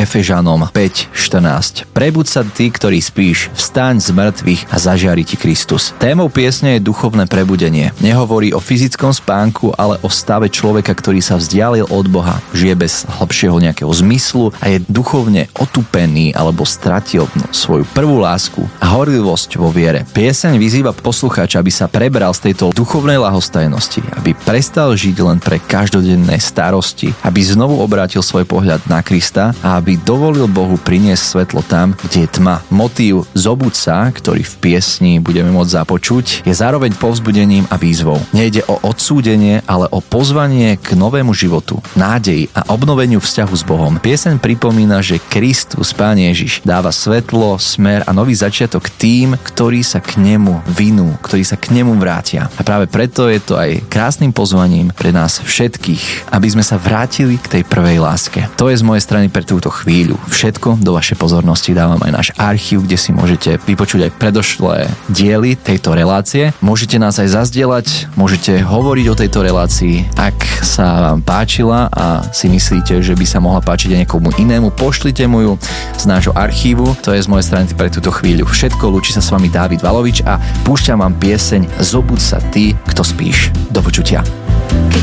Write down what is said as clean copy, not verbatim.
Efežanom 5:14. Prebuď sa ty, ktorý spíš, vstaň z mŕtvych a zažiari ti Kristus. Témou piesne je duchovné prebudenie. Nehovorí o fyzickom spánku, ale o stave človeka, ktorý sa vzdialil od Boha, žije bez hlbšieho nejakého zmyslu a je duchovne otupený alebo stratil svoju prvú lásku a horlivosť vo viere. Pieseň vyzýva poslucháča, aby sa prebral z tejto duchovnej ľahostajnosti, aby prestal žiť len pre každodenné starosti, aby znovu obrátil svoj pohľad na Krista a aby dovolil Bohu priniesť svetlo tam, kde je tma. Motív Zobuď sa, ktorý v piesni budeme môcť započuť, je zároveň povzbudením a výzvou. Nejde o odsúdenie, ale o pozvanie k novému životu, nádeji a obnoveniu vzťahu s Bohom. Pieseň pripomína, že Kristus, Pán Ježiš, dáva svetlo, smer a nový začiatok tým, ktorí sa k nemu vinú, ktorí sa k nemu vrátia. A práve preto je to aj krásnym pozvaním pre nás všetkých, aby sme sa vrátili k tej prvej láske. To je z mojej strany pre túto chvíľu všetko. Do vašej pozornosti dávam aj náš archív, kde si môžete vypočuť aj predošlé diely tejto relácie. Môžete nás aj zazdieľať, môžete hovoriť o tejto relácii. Ak sa vám páčila a si myslíte, že by sa mohla páčiť aj niekomu inému, pošlite mu ju z nášho archívu. To je z mojej strany pre túto chvíľu všetko. Lúči sa s vami Dávid Valovič a púšťam vám pieseň Zobuď sa ty, kto spíš. Do počutia.